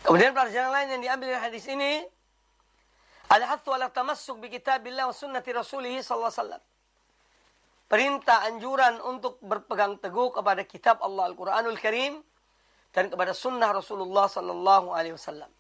Kemudian pelajaran lain yang diambil dari hadis ini, al-hathu ala tamassuk bi kitabillah wa sunnati rasulih sallallahu alaihi wasallam. Perintah anjuran untuk berpegang teguh kepada kitab Allah Al-Quranul Karim dan kepada sunnah Rasulullah sallallahu alaihi wasallam.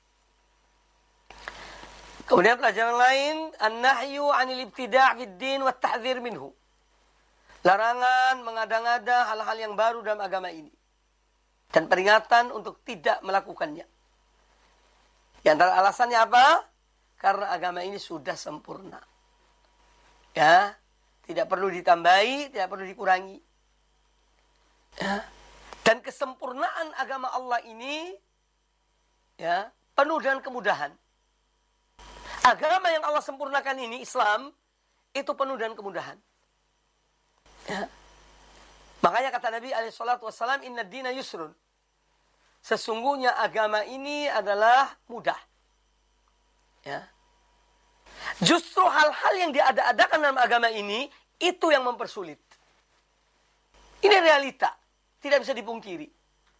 Kemudian pelajaran lain, an-nahyu 'anil ibtida' fid din wa at-tahdhir minhu. Larangan mengada-ngada hal-hal yang baru dalam agama ini dan peringatan untuk tidak melakukannya. Di antara alasannya apa? Karena agama ini sudah sempurna. Ya, tidak perlu ditambahi, tidak perlu dikurangi. Ya. Dan kesempurnaan agama Allah ini ya, penuh dengan kemudahan. Agama yang Allah sempurnakan ini, Islam, itu penuh dengan kemudahan. Ya. Makanya kata Nabi SAW, inna dina yusrun. Sesungguhnya agama ini adalah mudah. Ya. Justru hal-hal yang diada-adakan dalam agama ini, itu yang mempersulit. Ini realita. Tidak bisa dipungkiri.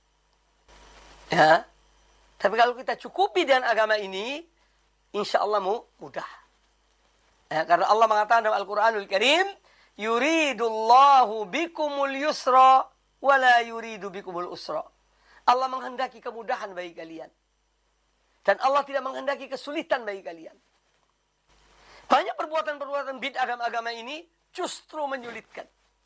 Ya. Tapi kalau kita cukupi dengan agama ini, insya Allah mudah. Ya, karena Allah mengatakan dalam Al-Quranul Karim, yuridullahu bikumul yusra, wala yuridu bikumul usra. Allah menghendaki kemudahan bagi kalian. Dan Allah tidak menghendaki kesulitan bagi kalian. Banyak perbuatan-perbuatan bid'ah dalam agama ini justru menyulitkan.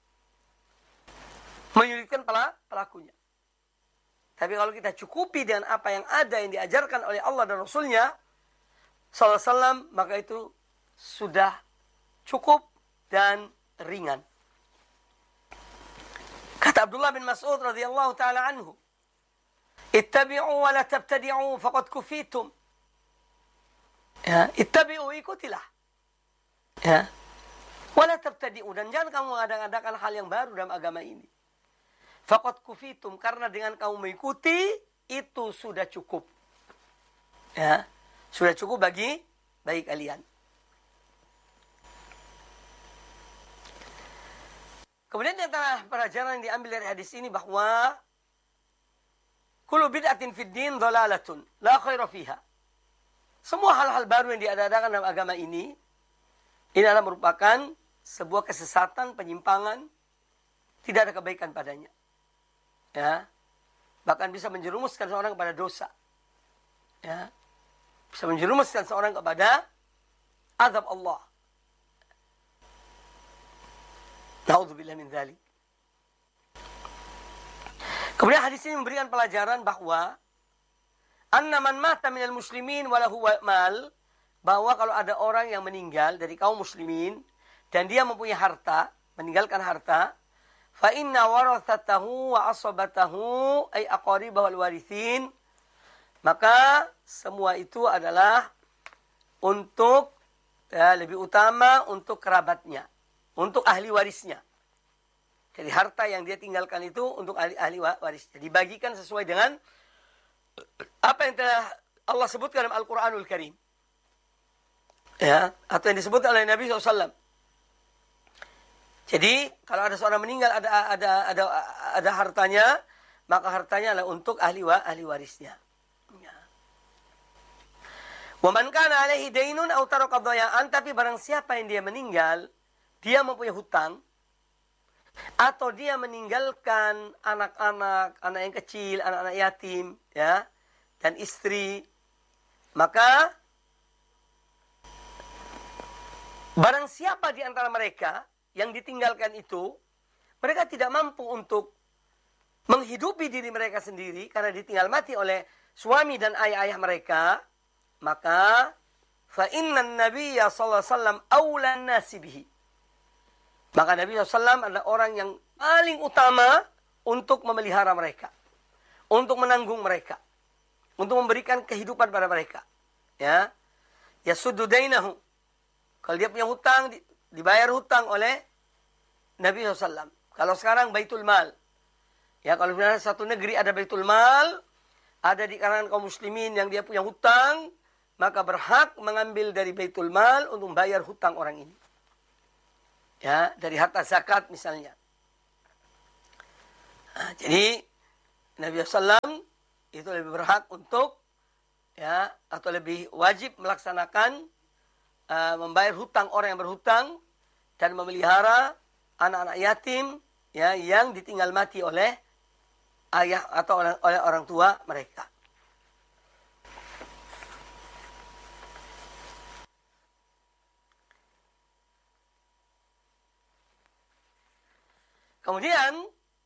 Menyulitkan pelakunya. Tapi kalau kita cukupi dengan apa yang ada yang diajarkan oleh Allah dan Rasulnya SAW, maka itu sudah cukup dan ringan. Kata Abdullah bin Mas'ud radhiyallahu ta'ala anhu, ittabi'u wa la tabtadi'u faqad kufitum. Ya, ittabi'u, ikutilah. Ya. Wa la tabtadi'u, dan jangan kamu mengadakan hal yang baru dalam agama ini. Faqad kufitum, karena dengan kamu mengikuti itu sudah cukup. Ya, sudah cukup bagi kalian. Kemudian di antara pelajaran yang diambil dari hadis ini bahwa kullu bid'atin fid din dhalalatun la khaira fiha. Semua hal-hal baru yang diadakan dalam agama ini adalah merupakan sebuah kesesatan, penyimpangan, tidak ada kebaikan padanya. Ya. Bahkan bisa menjerumuskan seorang kepada dosa. Ya. Bisa menjerumuskan seorang kepada azab Allah. Na'udzubillah min dzalik. Kemudian hadis ini memberikan pelajaran bahwa anna man mata minal muslimin walahu mal, bahwa kalau ada orang yang meninggal dari kaum muslimin dan dia mempunyai harta, meninggalkan harta, fa inna warathatahu wa asabatahu ay aqaribahu wal warithin, maka semua itu adalah untuk lebih utama untuk kerabatnya, untuk ahli warisnya. Jadi harta yang dia tinggalkan itu untuk ahli warisnya. Dibagikan sesuai dengan apa yang telah Allah sebutkan dalam Al-Quranul Karim. Ya, atau yang disebut oleh Nabi SAW. Jadi kalau ada seorang meninggal ada hartanya, maka hartanya adalah untuk ahli warisnya. Ya. Wa man kana alaihi dainun aw taraka dhaya'an, tapi barang siapa yang dia meninggal, dia mempunyai hutang, atau dia meninggalkan anak-anak yang kecil, anak-anak yatim, ya, dan istri, maka barang siapa di antara mereka yang ditinggalkan itu, mereka tidak mampu untuk menghidupi diri mereka sendiri karena ditinggal mati oleh suami dan ayah-ayah mereka, maka fa innan nabiyya sallallahu alaihi wasallam awlan nasi bihi. Maka Nabi SAW adalah orang yang paling utama untuk memelihara mereka, untuk menanggung mereka, untuk memberikan kehidupan pada mereka. Ya, yasuddu dainahu. Kalau dia punya hutang, dibayar hutang oleh Nabi SAW. Kalau sekarang Baitul Mal, ya, kalau di satu negeri ada Baitul Mal, ada di kalangan kaum muslimin yang dia punya hutang, maka berhak mengambil dari Baitul Mal untuk membayar hutang orang ini. Ya, dari harta zakat misalnya. Nah, jadi Nabi SAW itu lebih berhak untuk ya, atau lebih wajib melaksanakan membayar hutang orang yang berhutang dan memelihara anak-anak yatim, ya, yang ditinggal mati oleh ayah atau oleh orang tua mereka. Kemudian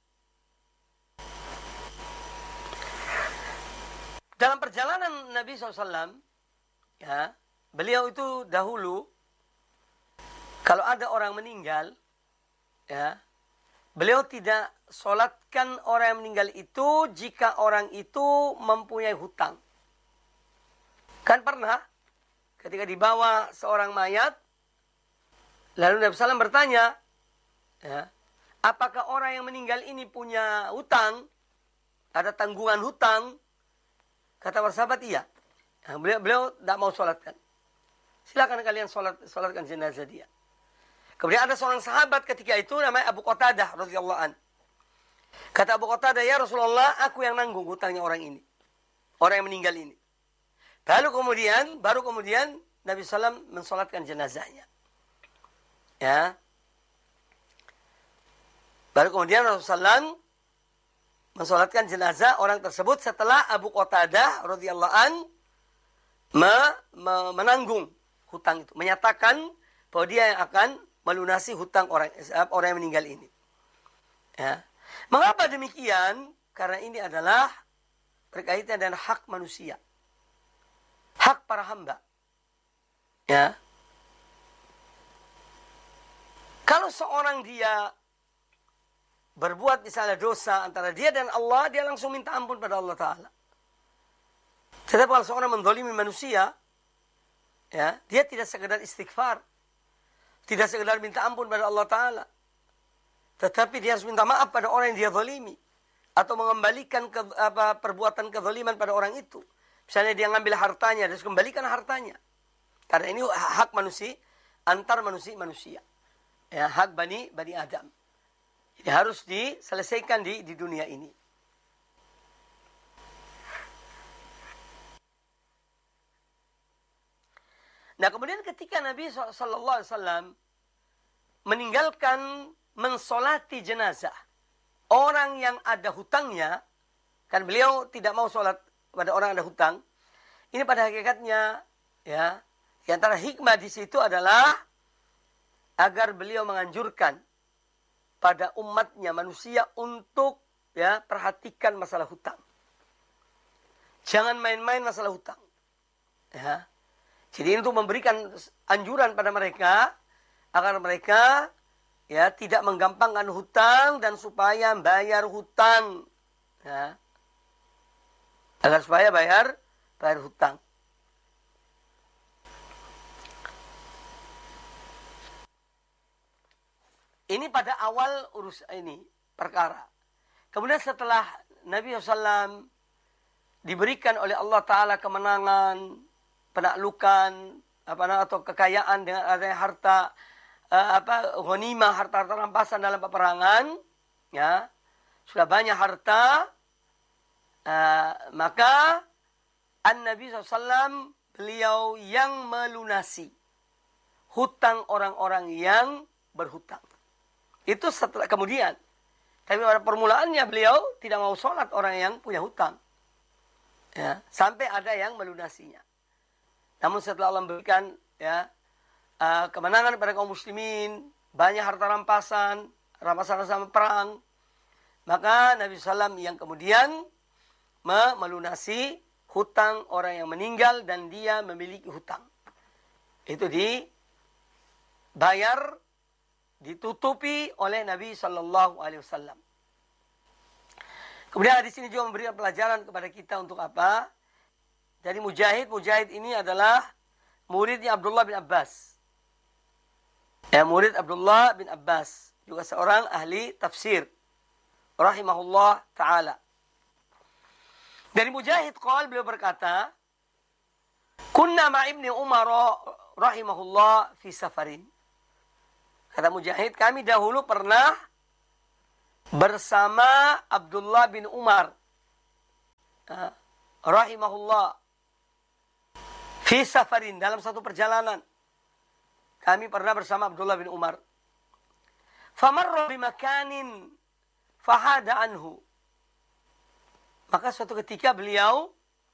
dalam perjalanan Nabi SAW, ya, beliau itu dahulu kalau ada orang meninggal, ya, beliau tidak sholatkan orang yang meninggal itu jika orang itu mempunyai hutang. Kan pernah ketika dibawa seorang mayat, lalu Nabi SAW bertanya, ya, apakah orang yang meninggal ini punya hutang? Ada tanggungan hutang? Kata para sahabat, iya. Nah, beliau tidak mau sholatkan. Silakan kalian sholatkan jenazah dia. Kemudian ada seorang sahabat ketika itu namanya Abu Qatadah radhiyallahu an. Kata Abu Qatadah, ya Rasulullah, aku yang nanggung hutangnya orang ini. Orang yang meninggal ini. Baru kemudian Nabi SAW mensolatkan jenazahnya. Ya. Baru kemudian Rasulullah SAW mensolatkan jenazah orang tersebut setelah Abu Qatadah radhiyallahu an menanggung hutang itu, menyatakan bahwa dia yang akan melunasi hutang orang yang meninggal ini. Ya. Mengapa demikian? Karena ini adalah berkaitan dengan hak manusia, hak para hamba. Ya. Kalau seorang dia berbuat misalnya dosa antara dia dan Allah, dia langsung minta ampun pada Allah Ta'ala. Tetapi kalau seorang mendolimi manusia, ya, dia tidak sekedar istighfar, tidak sekedar minta ampun pada Allah Ta'ala, tetapi dia harus minta maaf pada orang yang dia zalimi, atau mengembalikan perbuatan kezaliman pada orang itu. Misalnya dia ngambil hartanya, dia harus kembalikan hartanya. Karena ini hak manusia, antar manusia. Ya, hak Bani Adam. Jadi harus diselesaikan di dunia ini. Nah, kemudian ketika Nabi SAW meninggalkan mensolati jenazah orang yang ada hutangnya, kan beliau tidak mau sholat pada orang yang ada hutang. Ini pada hakikatnya, ya, di antara hikmah di situ adalah agar beliau menganjurkan pada umatnya manusia untuk, ya, perhatikan masalah hutang. Jangan main-main masalah hutang. Ya. Jadi ini untuk memberikan anjuran pada mereka agar mereka, ya, tidak menggampangkan hutang dan supaya bayar hutang. Ya. Agar supaya bayar hutang. Ini pada awal urus ini perkara. Kemudian setelah Nabi SAW diberikan oleh Allah Ta'ala kemenangan, penaklukan, atau kekayaan dengan adanya harta, ghanimah, harta rampasan dalam peperangan, ya, sudah banyak harta, maka Nabi SAW beliau yang melunasi hutang orang-orang yang berhutang. Itu setelah kemudian. Tapi pada permulaannya beliau tidak mau sholat orang yang punya hutang. Ya, sampai ada yang melunasinya. Namun setelah Allah memberikan, ya, kemenangan pada kaum muslimin, banyak harta rampasan sama perang, maka Nabi SAW yang kemudian melunasi hutang orang yang meninggal dan dia memiliki hutang. Itu dibayar, ditutupi oleh Nabi SAW. Kemudian di sini juga memberikan pelajaran kepada kita untuk apa? Jadi Mujahid ini adalah muridnya Abdullah bin Abbas. Ya, murid Abdullah bin Abbas, juga seorang ahli tafsir, rahimahullah ta'ala. Dari Mujahid beliau berkata, kunna ma'ibni Umar rahimahullah fi safarin. Kata Mujahid, kami dahulu pernah bersama Abdullah bin Umar, rahimahullah, Fi safarin, dalam satu perjalanan. Kami pernah bersama Abdullah bin Umar. Famarra bimakanin fahada anhu. Maka suatu ketika beliau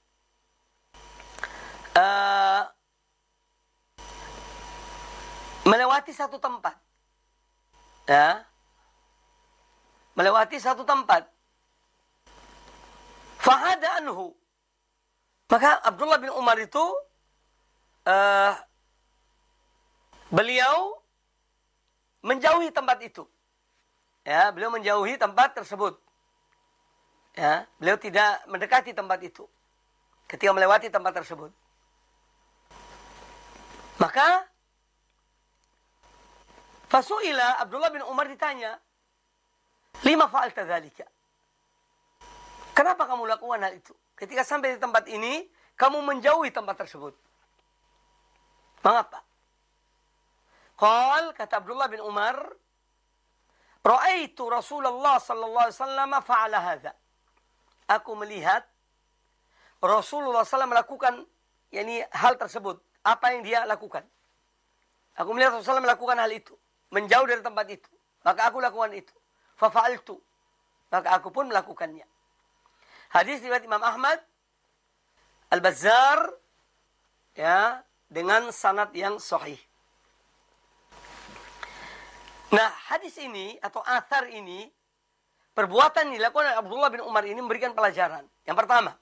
melewati satu tempat. Ya. Melewati satu tempat. Fahada anhu. Maka Abdullah bin Umar itu beliau menjauhi tempat itu. Ya, beliau menjauhi tempat tersebut. Ya, beliau tidak mendekati tempat itu ketika melewati tempat tersebut. Maka fasuila, Abdullah bin Umar ditanya, lima fa'alta dzalika? Kenapa kamu lakukan hal itu? Ketika sampai di tempat ini, kamu menjauhi tempat tersebut. Mengapa? Qal, kata Abdullah bin Umar, ra'aitu Rasulullah sallallahu alaihi wasallam fa'ala hadza. Aku melihat Rasulullah SAW melakukan hal tersebut. Apa yang dia lakukan? Aku melihat Rasulullah SAW melakukan hal itu. Menjauh dari tempat itu. Maka aku lakukan itu. Fafa'altu. Maka aku pun melakukannya. Hadis riwayat Imam Ahmad, Al-Bazzar, ya, dengan sanad yang sahih. Nah, hadis ini atau athar ini, perbuatan yang dilakukan oleh Abdullah bin Umar ini memberikan pelajaran. Yang pertama,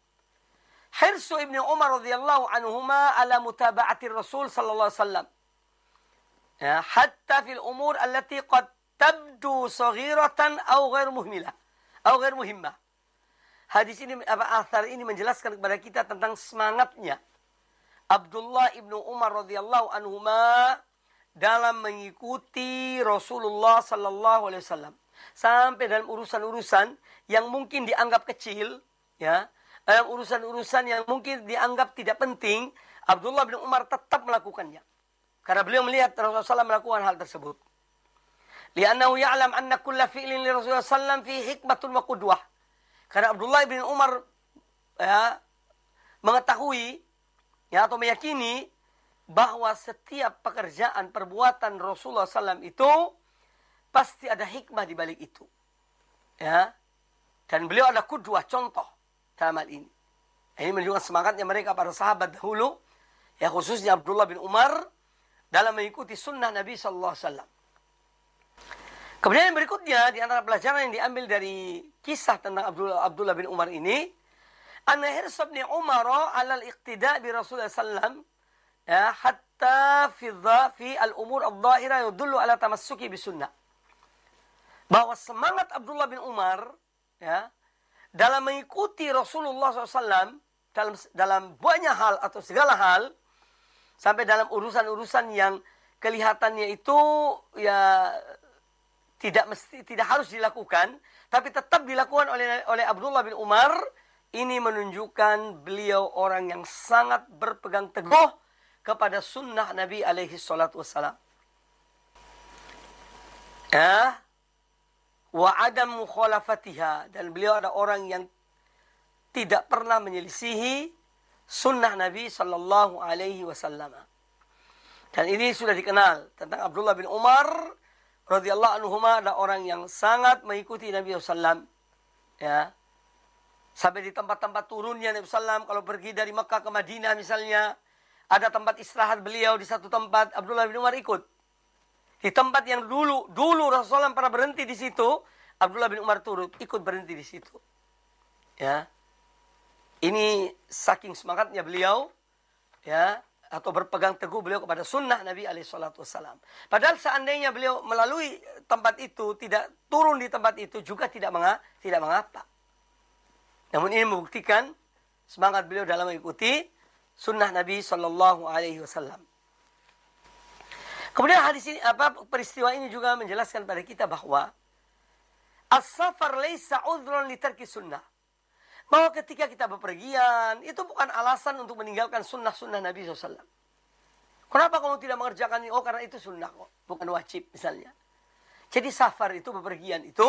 hirsu Ibnu Umar radhiyallahu anhuma ala mutaba'ati Rasul sallallahu alaihi wasallam. Ya, hatta fil umur allati qad tabdu saghiratan aw ghair muhmilah aw ghair muhimmah. Hadis ini, athar ini menjelaskan kepada kita tentang semangatnya Abdullah ibnu Umar radhiyallahu anhuma dalam mengikuti Rasulullah sallallahu alaihi wasallam. Sampai dalam urusan-urusan yang mungkin dianggap kecil, ya, dalam urusan-urusan yang mungkin dianggap tidak penting, Abdullah bin Umar tetap melakukannya. Karena beliau melihat Rasulullah SAW melakukan hal tersebut. Li'annahu ya'lam anna kulla fi'lin li Rasulullah SAW fi hikmatun wa qudwah. Karena Abdullah bin Umar, ya, mengetahui, ya, atau meyakini bahwa setiap pekerjaan, perbuatan Rasulullah SAW itu pasti ada hikmah di balik itu. Ya. Dan beliau ada qudwah, contoh dalam hal ini. Ini menunjukkan semangatnya mereka para sahabat dahulu, ya, khususnya Abdullah bin Umar dalam mengikuti sunnah Nabi sallallahu alaihi wasallam. Kemudian yang berikutnya di antara pelajaran yang diambil dari kisah tentang Abdullah bin Umar ini, anna hirs ibn Umar 'ala al-iqtida' bi Rasulullah sallam, ya, hatta fi al-umur adh-dhahira yadullu ala tamassuki bi sunnah. Bahwa semangat Abdullah bin Umar, ya, dalam mengikuti Rasulullah SAW dalam banyak hal atau segala hal, sampai dalam urusan-urusan yang kelihatannya itu, ya, tidak harus dilakukan, tapi tetap dilakukan oleh Abdullah bin Umar. Ini menunjukkan beliau orang yang sangat berpegang teguh kepada sunnah Nabi alaihi salatu wassalam. Ya. Wa adam mukhalafatiha, dan beliau ada orang yang tidak pernah menyelisihi sunnah Nabi sallallahu alaihi wasallam. Dan ini sudah dikenal tentang Abdullah bin Umar radhiyallahu anhuma, ada orang yang sangat mengikuti Nabi sallallahu, ya. Sampai di tempat-tempat turunnya Nabi sallallahu, kalau pergi dari Mekah ke Madinah misalnya, ada tempat istirahat beliau di satu tempat, Abdullah bin Umar ikut. Di tempat yang dulu Rasulullah pernah berhenti di situ, Abdullah bin Umar ikut berhenti di situ. Ya. Ini saking semangatnya beliau, ya, atau berpegang teguh beliau kepada sunnah Nabi alaihi salatu wassalam. Padahal seandainya beliau melalui tempat itu, tidak turun di tempat itu juga tidak mengapa. Namun ini membuktikan semangat beliau dalam mengikuti sunnah Nabi sallallahu alaihi wasallam. Kemudian hadis ini, peristiwa ini juga menjelaskan pada kita bahwa as-safar laisa udhran li tarki sunnah. Bahwa ketika kita bepergian, itu bukan alasan untuk meninggalkan sunnah-sunnah Nabi SAW. Kenapa kamu tidak mengerjakan ini? Oh, karena itu sunnah kok, bukan wajib misalnya. Jadi safar itu, bepergian itu,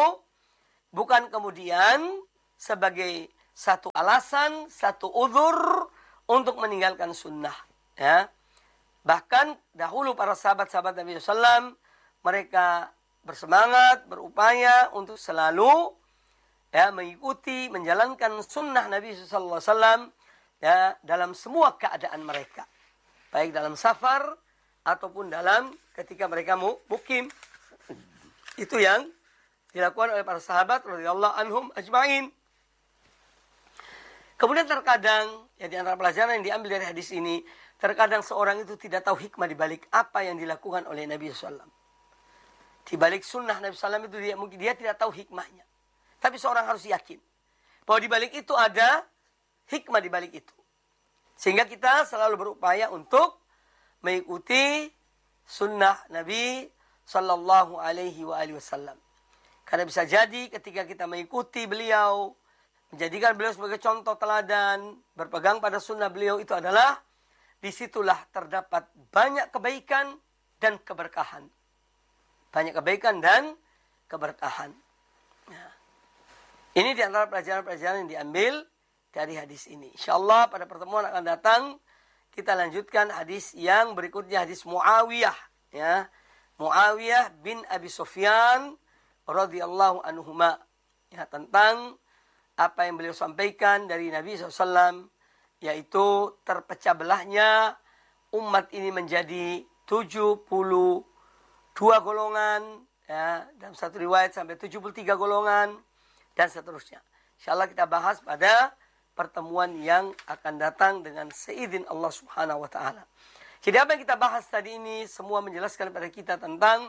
bukan kemudian sebagai satu alasan, satu udhur untuk meninggalkan sunnah. Ya. Bahkan dahulu para sahabat-sahabat Nabi SAW, mereka bersemangat, berupaya untuk selalu mengikuti, menjalankan sunnah Nabi SAW dalam semua keadaan mereka. Baik dalam safar, ataupun dalam ketika mereka mukim. Itu yang dilakukan oleh para sahabat radhiyallahu anhum ajma'in. Kemudian terkadang, di antara pelajaran yang diambil dari hadis ini, terkadang seorang itu tidak tahu hikmah di balik apa yang dilakukan oleh Nabi SAW. Di balik sunnah Nabi SAW itu mungkin dia tidak tahu hikmahnya. Tapi seorang harus yakin bahwa di balik itu ada hikmah di balik itu. Sehingga kita selalu berupaya untuk mengikuti sunnah Nabi Sallallahu Alaihi Wasallam. Karena bisa jadi ketika kita mengikuti beliau, menjadikan beliau sebagai contoh teladan, berpegang pada sunnah beliau, itu adalah disitulah terdapat banyak kebaikan dan keberkahan. Banyak kebaikan dan keberkahan. Nah, ini di antara pelajaran-pelajaran yang diambil dari hadis ini. InsyaAllah pada pertemuan akan datang, kita lanjutkan hadis yang berikutnya, hadis Muawiyah. Ya. Muawiyah bin Abi Sufyan radhiyallahu anhuma. Ya, tentang apa yang beliau sampaikan dari Nabi SAW, yaitu terpecah belahnya umat ini menjadi 72 golongan, ya, dalam satu riwayat sampai 73 golongan, dan seterusnya. InsyaAllah kita bahas pada pertemuan yang akan datang dengan seizin Allah Subhanahu wa taala. Jadi apa yang kita bahas tadi ini semua menjelaskan kepada kita tentang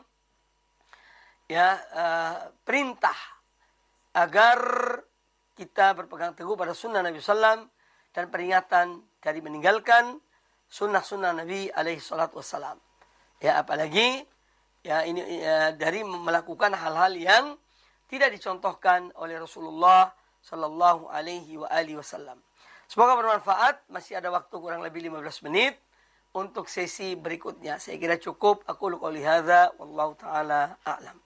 perintah agar kita berpegang teguh pada sunnah Nabi SAW dan peringatan dari meninggalkan sunnah-sunnah Nabi alaihi salatu wassalam. Ya, apalagi ini dari melakukan hal-hal yang tidak dicontohkan oleh Rasulullah Sallallahu Alaihi Wasallam. Semoga bermanfaat. Masih ada waktu kurang lebih 15 menit untuk sesi berikutnya. Saya kira cukup. Aku qouli hadza wallahu taala a'lam.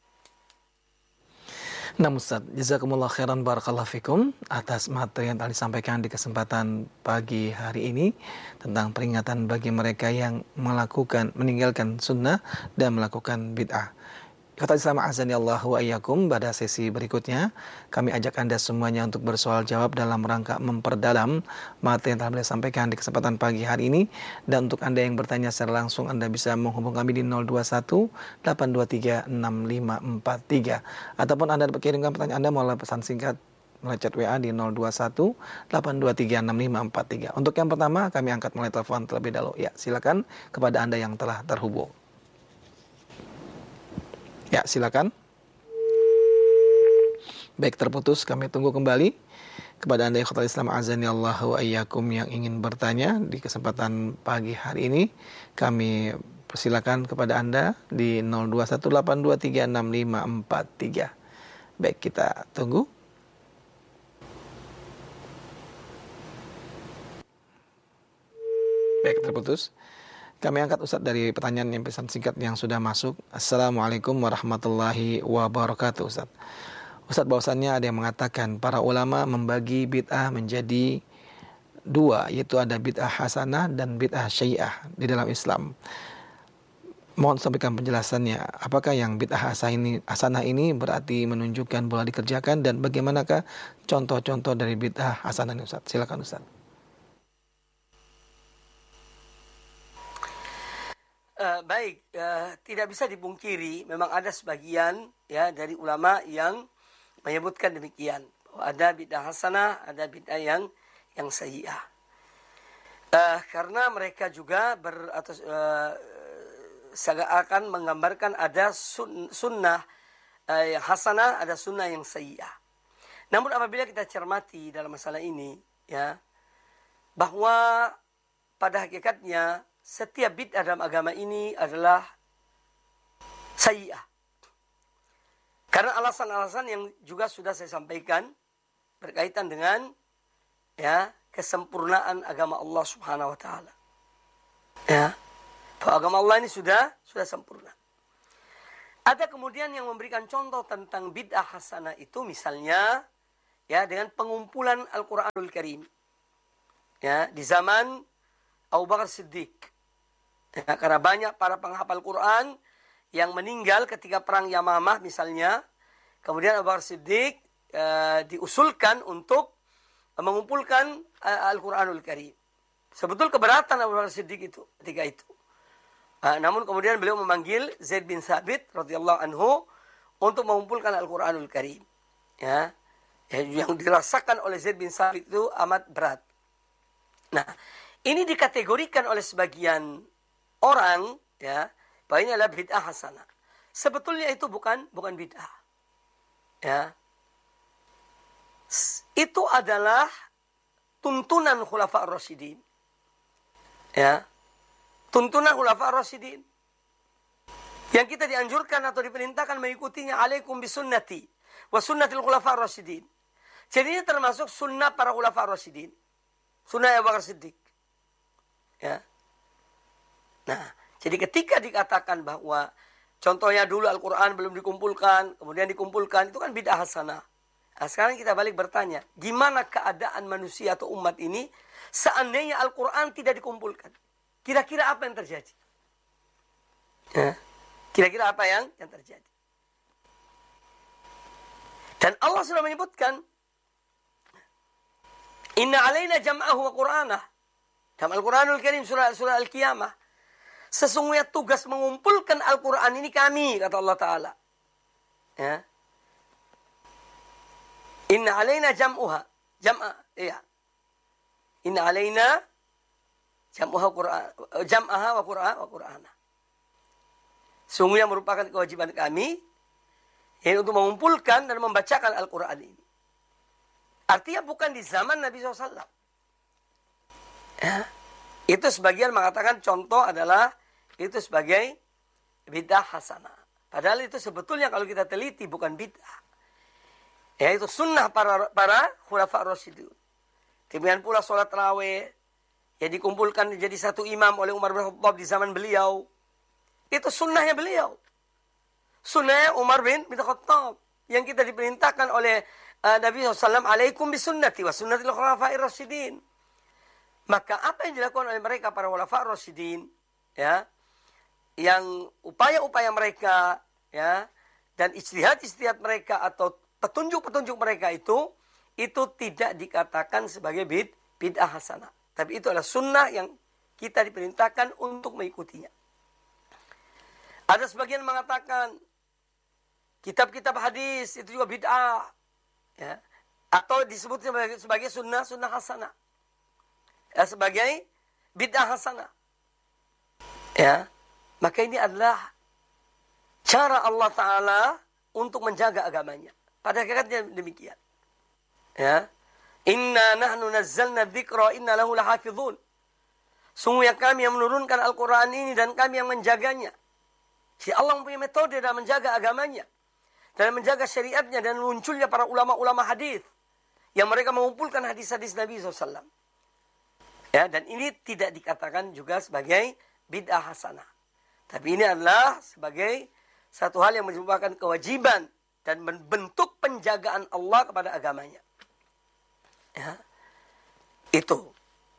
Nah Ustaz, jazakumullah khairan barakallahu fikum atas materi yang telah disampaikan di kesempatan pagi hari ini tentang peringatan bagi mereka yang meninggalkan sunnah dan melakukan bid'ah. Kata Islam azani Allah wa iyyakum, pada sesi berikutnya kami ajak Anda semuanya untuk bersoal jawab dalam rangka memperdalam materi yang telah beliau sampaikan di kesempatan pagi hari ini. Dan untuk Anda yang bertanya secara langsung, Anda bisa menghubung kami di 021 823 6543 ataupun Anda berkirimkan pertanyaan Anda melalui pesan singkat melalui chat WA di 021 823 6543. Untuk yang pertama kami angkat melalui telepon terlebih dahulu. Ya, silakan kepada Anda yang telah terhubung. Ya, silakan. Baik, terputus, kami tunggu kembali. Kepada Anda ikhwatal Islam azani Allah wa iyyakum yang ingin bertanya di kesempatan pagi hari ini, kami persilakan kepada Anda di 0218236543. Baik, kita tunggu. Baik, terputus. Kami angkat Ustaz dari pertanyaan yang pesan singkat yang sudah masuk. Assalamualaikum warahmatullahi wabarakatuh Ustaz. Ustaz, bahwasannya ada yang mengatakan para ulama membagi bid'ah menjadi dua, yaitu ada bid'ah hasanah dan bid'ah syiah di dalam Islam. Mohon sampaikan penjelasannya. Apakah yang bid'ah hasanah ini berarti menunjukkan boleh dikerjakan, dan bagaimanakah contoh-contoh dari bid'ah hasanah ini Ustaz? Silakan Ustaz. Tidak bisa dipungkiri, memang ada sebagian dari ulama yang menyebutkan demikian, bahwa ada bid'ah hasanah, ada bid'ah yang sayyi'ah. Karena mereka juga seakan menggambarkan ada sunnah yang hasanah, ada sunnah yang sayyi'ah. Namun apabila kita cermati dalam masalah ini, bahwa pada hakikatnya setiap bid'ah dalam agama ini adalah sayyi'ah. Karena alasan-alasan yang juga sudah saya sampaikan berkaitan dengan kesempurnaan agama Allah Subhanahu wa taala. Bahwa agama Allah ini sudah sempurna. Ada kemudian yang memberikan contoh tentang bid'ah hasanah itu, misalnya dengan pengumpulan Al-Qur'anul Karim. ya, di zaman Abu Bakar Siddiq. Ya, karena banyak para penghafal Quran yang meninggal ketika perang Yamamah misalnya. Kemudian Abu Bakar Siddiq diusulkan untuk mengumpulkan Al-Quranul Karim. Sebetul keberatan Abu Bakar Siddiq itu ketika itu. Namun kemudian beliau memanggil Zaid bin Thabit radhiyallahu anhu untuk mengumpulkan Al-Quranul Karim. Ya, yang dirasakan oleh Zaid bin Thabit itu amat berat. Nah, ini dikategorikan oleh sebagian orang, ya, bahwa ini adalah bid'ah hasanah. Sebetulnya itu bukan bid'ah. Ya. Itu adalah tuntunan Khulafa ar-Rasyidin. Ya. Tuntunan Khulafa ar-Rasyidin. Yang kita dianjurkan atau diperintahkan mengikutinya, alaikum bisunnati wa sunnatil Khulafa ar-Rasyidin. Jadi ini termasuk sunnah para Khulafa ar-Rasyidin. Sunnah Abu Bakar Siddiq. Ya. Nah, jadi ketika dikatakan bahwa contohnya dulu Al-Quran belum dikumpulkan, kemudian dikumpulkan, itu kan bid'ah hasanah. Nah, sekarang kita balik bertanya, gimana keadaan manusia atau umat ini seandainya Al-Quran tidak dikumpulkan? Kira-kira apa yang terjadi? Ya. Kira-kira apa yang terjadi? Dan Allah sudah menyebutkan, Inna alaina jam'ahu wa Qur'anah. Dalam Al-Quranul Karim surah Al-Qiyamah. Sesungguhnya tugas mengumpulkan Al-Quran ini kami, kata Allah Ta'ala. Ya. Inna alaina jam'uha. Iya. Inna alaina jam'aha wa Qur'anah. Sungguhnya merupakan kewajiban kami yaitu untuk mengumpulkan dan membacakan Al-Quran ini. Artinya bukan di zaman Nabi SAW. Ya. Itu sebagian mengatakan contoh adalah itu sebagai bid'ah hasanah. Padahal itu sebetulnya kalau kita teliti bukan bid'ah. Yaitu sunnah para khulafa ar-rasyidun. Demikian pula sholat tarawih yang dikumpulkan jadi satu imam oleh Umar bin Khattab di zaman beliau. Itu sunnahnya beliau. Sunnahnya Umar bin Khattab. Yang kita diperintahkan oleh Nabi SAW, alaikum bisunnati wa sunnatil khulafa'ir rasyidin. Maka apa yang dilakukan oleh mereka para khulafa'ir rasyidin, ya, yang upaya-upaya mereka, ya, dan ijtihad mereka atau petunjuk-petunjuk mereka itu tidak dikatakan sebagai bid'ah hasanah. Tapi itu adalah sunnah yang kita diperintahkan untuk mengikutinya. Ada sebagian mengatakan kitab-kitab hadis itu juga bid'ah, ya, atau disebut sebagai sunnah hasanah, ya, sebagai bid'ah hasanah. Ya, maka ini adalah cara Allah Ta'ala untuk menjaga agamanya. Pada hakikatnya demikian. Ya, inna nahnu nazzalna dzikra inna lahu lahafizun. Sungguh kami yang menurunkan Al-Quran ini dan kami yang menjaganya. Si Allah mempunyai metode dalam menjaga agamanya, dalam menjaga syariatnya, dan munculnya para ulama-ulama hadis yang mereka mengumpulkan hadis-hadis Nabi SAW. Ya, dan ini tidak dikatakan juga sebagai bid'ah hasanah. Tapi ini adalah sebagai satu hal yang merupakan kewajiban dan bentuk penjagaan Allah kepada agamanya. Ya, itu.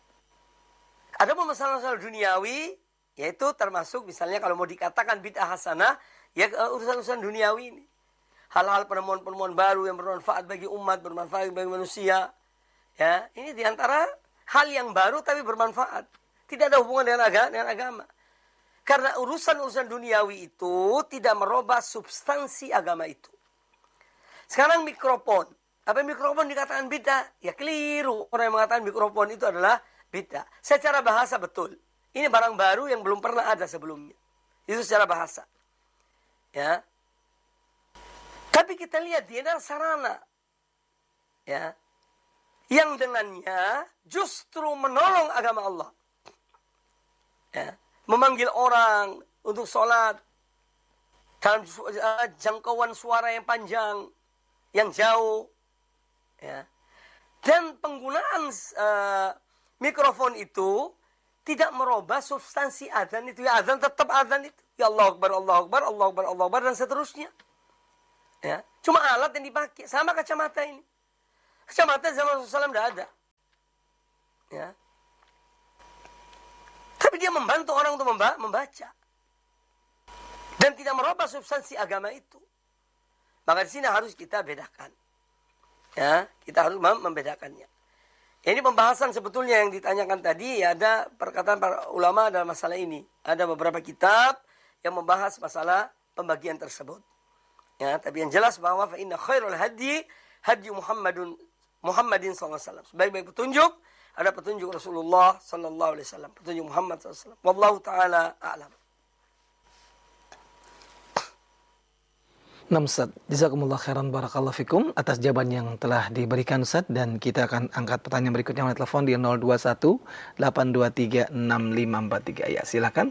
Ada masalah-masalah duniawi, yaitu termasuk misalnya kalau mau dikatakan bid'ah hasanah, ya urusan-urusan duniawi ini. Hal-hal penemuan-penemuan baru yang bermanfaat bagi umat, bermanfaat bagi manusia. Ya, ini diantara hal yang baru tapi bermanfaat. Tidak ada hubungan dengan agama. Karena urusan-urusan duniawi itu tidak merubah substansi agama itu. Sekarang mikrofon. Apa mikrofon dikatakan bid'ah? Ya keliru. Orang yang mengatakan mikrofon itu adalah bid'ah. Secara bahasa betul. Ini barang baru yang belum pernah ada sebelumnya. Itu secara bahasa. Ya. Tapi kita lihat dia adalah sarana. Ya. Yang dengannya justru menolong agama Allah. Ya. Memanggil orang untuk sholat dalam jangkauan suara yang panjang, yang jauh. Ya. Dan penggunaan mikrofon itu tidak merubah substansi azan itu. Ya, azan tetap azan itu. Ya Allah Akbar, Allah Akbar, Allah Akbar, Allah Akbar, dan seterusnya. Ya. Cuma alat yang dipakai. Sama kacamata ini. Kacamata zaman Rasulullah SAW tidak ada. Ya. dia membantu orang untuk membaca. Dan tidak merubah substansi agama itu. Maka di sini harus kita bedakan. Ya, kita harus membedakannya. Ini pembahasan sebetulnya yang ditanyakan tadi, ya, ada perkataan para ulama dalam masalah ini. Ada beberapa kitab yang membahas masalah pembagian tersebut. Ya, tapi yang jelas bahwa fa inna khairul hadi Muhammadin sallallahu alaihi wasallam. Sebaik-baik petunjuk ada petunjuk Rasulullah sallallahu alaihi wasallam, petunjuk Muhammad sallallahu alaihi wasallam. Wallahu taala a'lam. Nah Ustaz, jazakumullah khairan barakallahu fikum atas jawaban yang telah diberikan Ustaz, dan kita akan angkat pertanyaan berikutnya melalui telepon di 021 823 6543. Ya, silakan.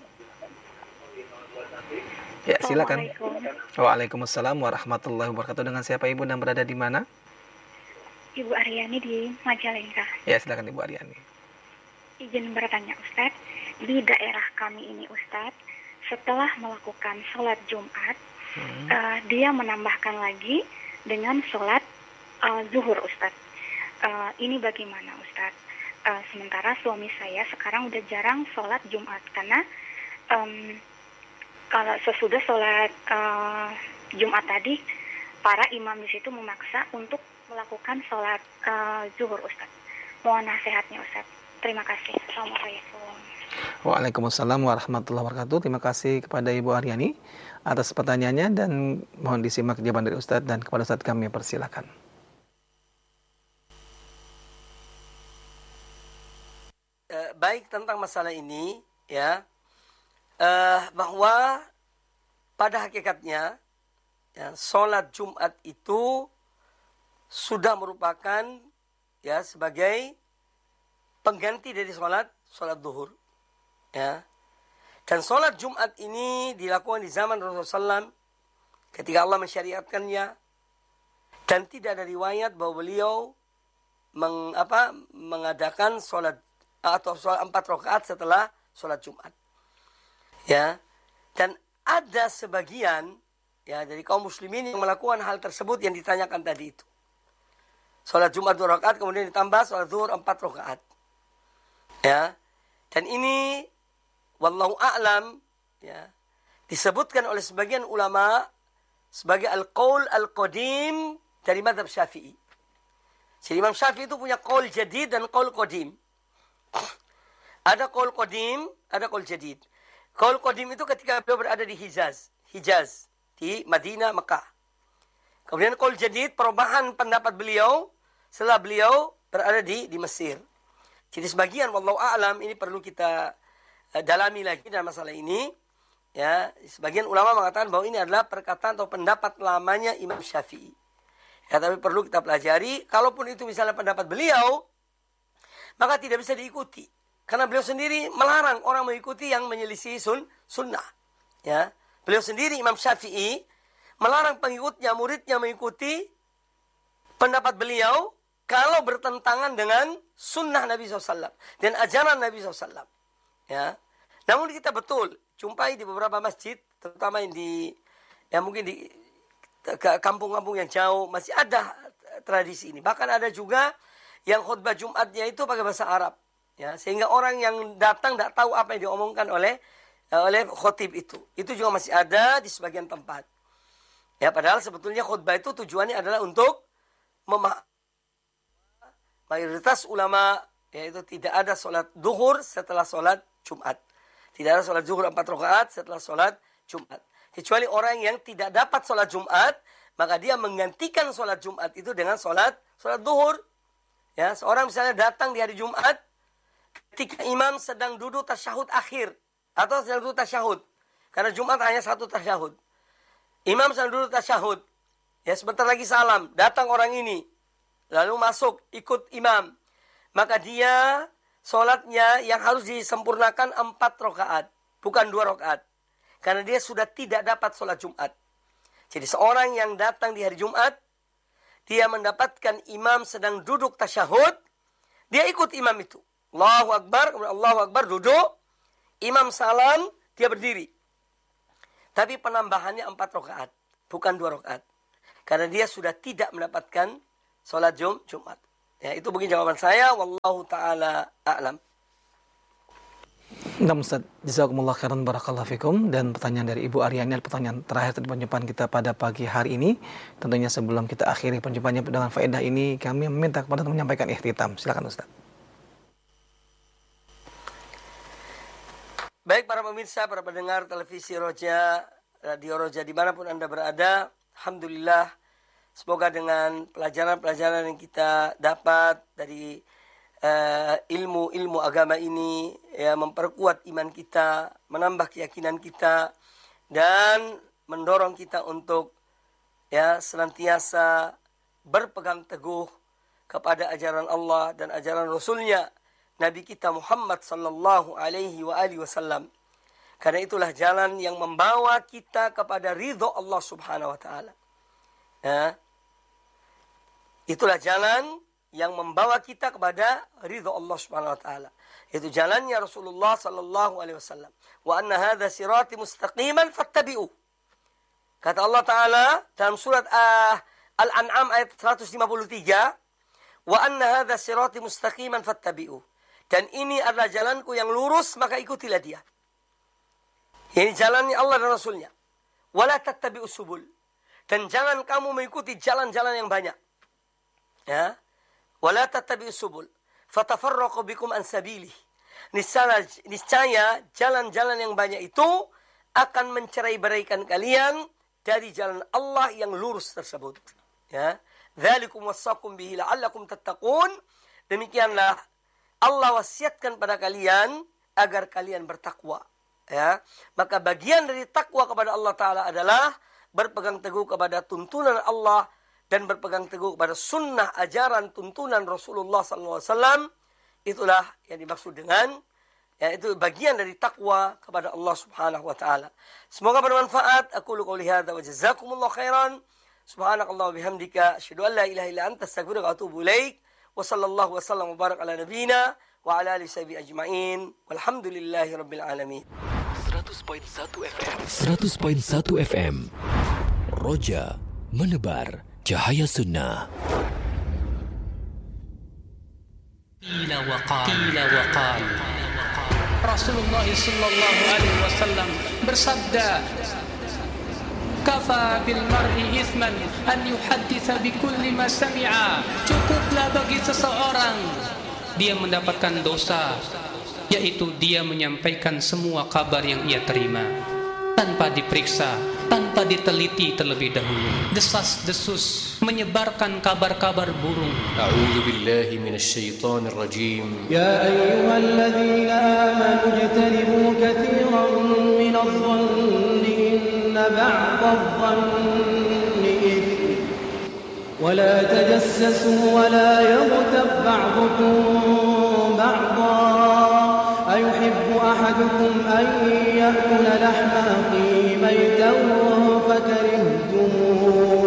Ya, silakan. Waalaikumsalam warahmatullahi wabarakatuh. Dengan siapa Ibu dan berada di mana? Ibu Aryani di Majalengka. Ya, silakan Ibu Aryani. Izin bertanya Ustaz, di daerah kami ini Ustaz, setelah melakukan sholat Jumat, dia menambahkan lagi dengan sholat zuhur Ustaz. Ini bagaimana Ustaz? Sementara suami saya sekarang udah jarang sholat Jumat karena kalau sesudah sholat Jumat tadi, para imam di situ memaksa untuk melakukan sholat zuhur Ustaz. Mohon nasihatnya Ustaz. Terima kasih. Assalamualaikum. Waalaikumsalam warahmatullahi wabarakatuh. Terima kasih kepada Ibu Aryani atas pertanyaannya, dan mohon disimak jawaban dari Ustadz, dan kepada Ustadz kami persilakan. Baik, tentang masalah ini, ya, bahwa pada hakikatnya, ya, sholat Jumat itu sudah merupakan, ya, sebagai pengganti dari sholat zuhur, ya. Dan sholat Jumat ini dilakukan di zaman Rasulullah SAW ketika Allah mensyariatkannya, dan tidak ada riwayat bahwa beliau mengadakan sholat atau sholat 4 rakaat setelah sholat Jumat, ya. Dan ada sebagian, ya, dari kaum muslimin yang melakukan hal tersebut yang ditanyakan tadi itu. Sholat Jumat 2 rakaat kemudian ditambah sholat zuhur 4 rakaat, ya. Dan ini wallahu a'lam, ya, disebutkan oleh sebagian ulama sebagai al-qaul al-qadim dari mazhab Syafi'i. Jadi Imam Syafi'i itu punya qaul jadid dan qaul qadim. Ada qaul qadim, ada qaul jadid. Qaul qadim itu ketika beliau berada di Hijaz, di Madinah, Mekah. Kemudian qaul jadid, perubahan pendapat beliau setelah beliau berada di Mesir. Jadi sebagian wallahu a'lam, ini perlu kita dalami lagi dalam masalah ini, ya. Sebagian ulama mengatakan bahwa ini adalah perkataan atau pendapat lamanya Imam Syafi'i, ya, tapi perlu kita pelajari. Kalaupun itu misalnya pendapat beliau, maka tidak bisa diikuti, karena beliau sendiri melarang orang mengikuti yang menyelisih sunnah, ya. Beliau sendiri Imam Syafi'i melarang pengikutnya, muridnya mengikuti pendapat beliau kalau bertentangan dengan sunnah Nabi SAW dan ajaran Nabi SAW. Ya, namun kita betul jumpai di beberapa masjid, terutama yang mungkin di kampung-kampung yang jauh masih ada tradisi ini. Bahkan ada juga yang khutbah Jumatnya itu pakai bahasa Arab, ya, sehingga orang yang datang tidak tahu apa yang diomongkan oleh khotib itu. Itu juga masih ada di sebagian tempat. Ya, padahal sebetulnya khutbah itu tujuannya adalah untuk mayoritas ulama, yaitu tidak ada sholat zuhur setelah sholat Jumat. Tidak ada sholat zuhur 4 rakaat setelah sholat Jumat. Kecuali orang yang tidak dapat sholat Jumat, maka dia menggantikan sholat Jumat itu dengan sholat zuhur. Ya, seorang misalnya datang di hari Jumat ketika imam sedang duduk tasyahud akhir atau sedang duduk tasyahud. Karena Jumat hanya 1 tasyahud. Imam sedang duduk tasyahud. Ya, sebentar lagi salam. Datang orang ini. Lalu masuk ikut imam. Maka dia sholatnya yang harus disempurnakan 4 rakaat, bukan 2 rakaat. Karena dia sudah tidak dapat sholat Jumat. Jadi seorang yang datang di hari Jumat, dia mendapatkan imam sedang duduk tasyahud, dia ikut imam itu. Allahu Akbar, Allahu Akbar, duduk. Imam salam, dia berdiri. Tapi penambahannya 4 rakaat, bukan 2 rakaat. Karena dia sudah tidak mendapatkan sholat Jumat. Ya, itu mungkin jawaban saya. Wallahu ta'ala a'lam. Nah, Ustaz, jazakumullah khairan barakallahu fikum. Dan pertanyaan dari Ibu Aryani, pertanyaan terakhir dari perjumpaan kita pada pagi hari ini. Tentunya sebelum kita akhiri perjumpaannya dengan faedah ini, kami meminta kepada teman menyampaikan ikhtitam. Silakan Ustaz. Baik para pemirsa, para pendengar televisi Roja, radio Roja dimanapun Anda berada, alhamdulillah, semoga dengan pelajaran-pelajaran yang kita dapat dari ilmu-ilmu agama ini ya memperkuat iman kita, menambah keyakinan kita, dan mendorong kita untuk ya senantiasa berpegang teguh kepada ajaran Allah dan ajaran Rasulnya Nabi kita Muhammad sallallahu alaihi wasallam. Karena itulah jalan yang membawa kita kepada ridho Allah Subhanahu wa taala. Ya. Itulah jalan yang membawa kita kepada ridho Allah Subhanahu wa taala. Itu jalannya Rasulullah sallallahu alaihi wasallam. Wa anna hadza sirati mustaqiman fattabi'u. Kata Allah taala dalam surat Al-An'am ayat 153, wa anna hadza sirati mustaqiman fattabi'u. Dan ini adalah jalanku yang lurus, maka ikutilah dia. Ini jalannya Allah dan Rasulnya. Wala tattabi'us subul. Dan jangan kamu mengikuti jalan-jalan yang banyak. Ya. Wala tattabi'us subul fatafarraqu bikum an sabilih. Niscaya jalan-jalan yang banyak itu akan mencerai-beraikan kalian dari jalan Allah yang lurus tersebut. Ya, dzalikum wasaqum bihi la'allakum tattaqun. Demikianlah Allah wasiatkan pada kalian agar kalian bertakwa. Ya, maka bagian dari takwa kepada Allah Taala adalah berpegang teguh kepada tuntunan Allah dan berpegang teguh kepada sunnah ajaran tuntunan Rasulullah SAW. Itulah yang dimaksud dengan ya, itu bagian dari takwa kepada Allah Subhanahu wa taala. Semoga bermanfaat. Aku qouli hadza wa jazakumullahu khairan. Subhanakallah wa bihamdika asyhadu an la ilaha illa anta astaghfiruka wa atubu ilaik. Wa sallallahu wa sallam wa barak ala nabiyyina wa ala alihi washabihi ajmain. Walhamdulillahi rabbil alamin. 100.1 FM. 100.1 FM. Roja menebar cahaya sunnah. Qila wa qal. Rasulullah sallallahu alaihi wasallam bersabda, "Kafa bil mar'i ithman an yuhadditsa bi kulli ma sami'a." Cukuplah bagi seseorang dia mendapatkan dosa, yaitu dia menyampaikan semua kabar yang ia terima tanpa diperiksa, tanpa diteliti terlebih dahulu. Desas-desus menyebarkan kabar-kabar burung. A'udzu billahi minasy syaithanir rajim. Ya ayyuhalladzina amanu ijtanibu katsiran minadh-dhanni inna ba'dadh-dhanni ithm wa la tajassasu wa la yaghtab ba'dukum ba'dhan ayuhibbu ahadukum an ya'kula lahma akhihi maytan fakarihtumuh